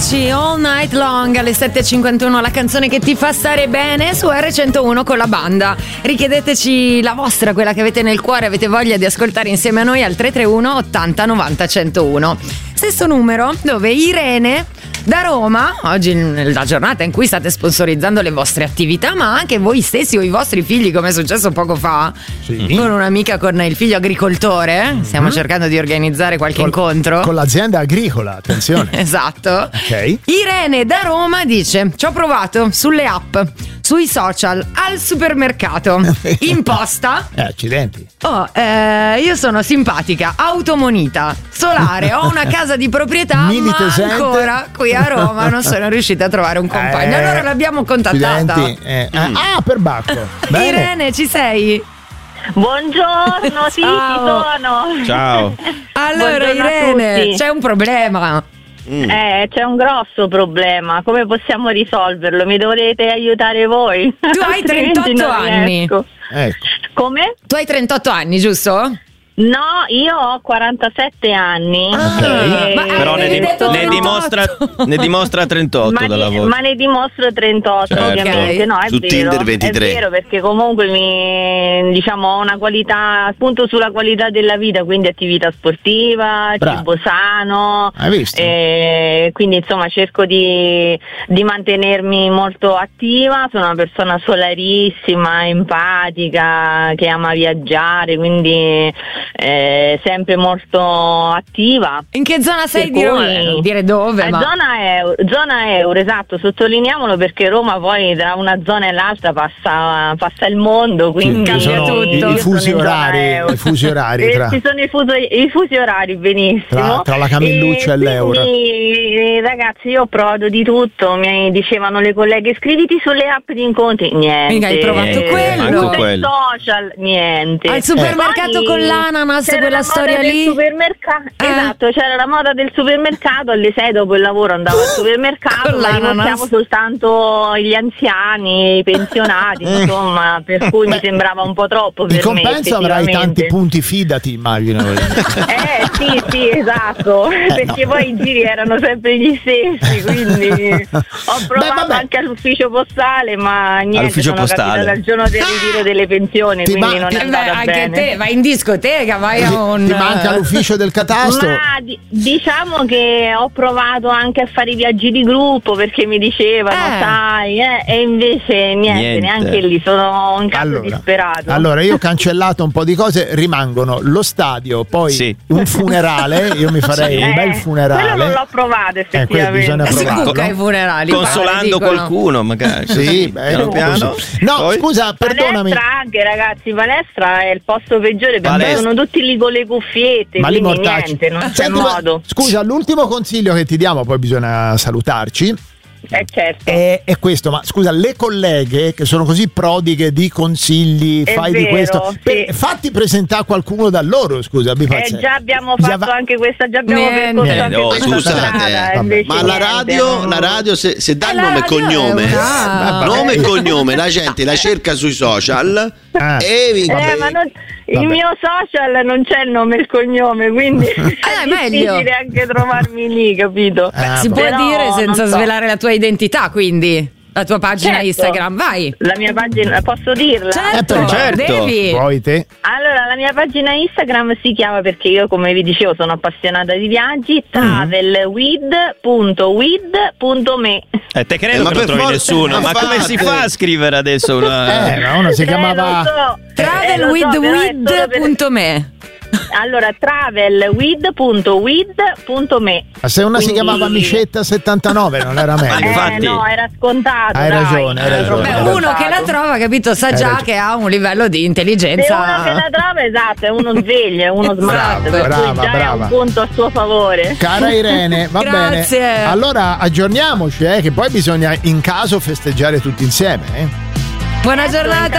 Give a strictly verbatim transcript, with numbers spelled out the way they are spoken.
Avicii, All Night Long, alle sette e cinquantuno, la canzone che ti fa stare bene su erre centouno con la banda. Richiedeteci la vostra, quella che avete nel cuore, avete voglia di ascoltare insieme a noi al tre tre uno ottanta novanta centouno. Stesso numero dove Irene da Roma, oggi nella giornata in cui state sponsorizzando le vostre attività, ma anche voi stessi o i vostri figli, come è successo poco fa, sì, con un'amica con il figlio agricoltore, stiamo mm-hmm. cercando di organizzare qualche con, incontro con l'azienda agricola, attenzione. Esatto. Ok. Irene da Roma dice: ci ho provato sulle app, sui social, al supermercato, in posta. Eh, accidenti. Oh, eh, io sono simpatica, automonita, solare, ho una casa di proprietà, Mini ma tesente. ancora qui a Roma non sono riuscita a trovare un compagno. Eh, allora l'abbiamo contattata. Eh. Ah, per Bacco. Bene. Irene, ci sei? Buongiorno, sì, ci sono. Ciao. Allora, Buongiorno Irene, c'è un problema. Mm. Eh, c'è un grosso problema. Come possiamo risolverlo? Mi dovrete aiutare voi. Tu hai trentotto anni. Ecco. Come? Tu hai trentotto anni, giusto? No, io ho quarantasette anni. Ah, e... ma Però ne, dim- ne, dimostra, ne dimostra trentotto ma dalla ne, voce. ma ne dimostro trentotto, certo. ovviamente. No, è Su vero, Tinder ventitré. è vero, perché comunque mi, diciamo, ho una qualità, punto sulla qualità della vita, quindi attività sportiva, Bravo. cibo sano. Hai visto? E quindi insomma cerco di, di mantenermi molto attiva. Sono una persona solarissima, empatica, che ama viaggiare, quindi Eh, sempre molto attiva. In che zona sei Per di Roma? cui- Non dire dove, Eh, ma zona, euro, zona euro, esatto, sottolineiamolo perché Roma poi tra una zona e l'altra passa, passa il mondo, quindi Ci cambia sono tutto. i, i Io fusi sono in zona orari, euro. i fusi orari Eh, tra, ci sono i, fuso- i fusi orari, benissimo. tra, tra la Camilluccia e, e l'euro. quindi, ragazzi, io ho provato di tutto. Mi dicevano le colleghe: iscriviti sulle app di incontri. Niente. Mica hai provato quello? Manco Sui quello. social, niente. al supermercato Poi con l'ananas, c'era quella la moda storia del lì. supermercato. Eh. Esatto, c'era la moda del supermercato. Alle sei dopo il lavoro andavo al supermercato, Con ma l'ananas. rimorchiamo soltanto gli anziani, i pensionati, insomma, per cui mi sembrava un po' troppo per In compenso me, avrai tanti effettivamente. punti fidati, immagino. Eh sì, sì, esatto, perché no. poi i giri erano sempre gli stessi, quindi ho provato vabbè. anche all'ufficio postale, ma niente, All'ufficio sono postale. capitata al giorno del ritiro delle pensioni, Ti quindi ma- non ti- è Eh beh, andata anche bene. te vai in discoteca, vai a un Ti manca l'ufficio del catasto? Ma di- diciamo che ho provato anche a fare i viaggi di gruppo perché mi dicevano, Eh. sai, eh, e invece niente, Niente. neanche lì, sono un caso Allora, disperato. allora io ho cancellato un po' di cose, rimangono lo stadio, poi Sì. un funerale, io mi farei Eh, un bel funerale. quello non l'ho provato Eh, quello effettivamente. bisogna si provarlo. cucca ai funerali, Consolando pare, dicono. qualcuno, magari. Sì, beh, piano no, piano. così. No, Poi? scusa, perdonami. Palestra anche, ragazzi, palestra è il posto peggiore perché Palestra. sono tutti lì con le cuffiette, Ma li quindi mortacci. niente, non c'è Senti, ma- modo. Scusa, l'ultimo consiglio che ti diamo, poi bisogna salutarci. Eh certo. È, è questo, ma scusa, le colleghe che sono così prodighe di consigli, È fai di vero, questo, sì. per- fatti presentare qualcuno da loro, scusa, abbi Eh, pazienza. già abbiamo Già fatto va- anche questa, già abbiamo Niente. percorso anche Oh, questa scusate, strada, eh, e invece Ma la niente, radio, non- la radio se, se dà Eh, la nome e radio è cognome, una- nome e cognome, la gente la cerca sui social Ah. e vi- Eh, ma non- il Vabbè. mio social non c'è il nome e il cognome, quindi è è meglio. difficile anche trovarmi lì, capito? Ah, Si boh. può Però dire senza non so. svelare la tua identità, quindi la tua pagina Certo. Instagram, vai. La mia pagina, posso dirla? Certo, Eh, certo. devi. Poi te. Allora, la mia pagina Instagram si chiama, perché io come vi dicevo sono appassionata di viaggi, travelwith punto with punto me. Eh, te credo Eh, ma che non per trovi forza, nessuno. ma Ma come si fate. fa a scrivere adesso una... Eh, ma uno si Eh, chiamava... lo so. Eh, lo so, però è travelwithwith solo per- punto me. Allora, travelwith punto with punto me. Ma se una si Quindi- chiamava Micetta settantanove non era Ma meglio. infatti- Eh no, era scontato. Hai dai. ragione, hai Era ragione. troppo Beh, Hai uno che la scontato. trova, capito, sa Hai già ragione. che ha un livello di Se intelligenza. uno che la trova, esatto, è uno sveglio, è uno smart, per brava, cui già brava. è un punto a suo favore. Cara Irene, va Grazie. bene. Allora aggiorniamoci, eh, che poi bisogna in caso festeggiare tutti insieme. Eh. Buona giornata.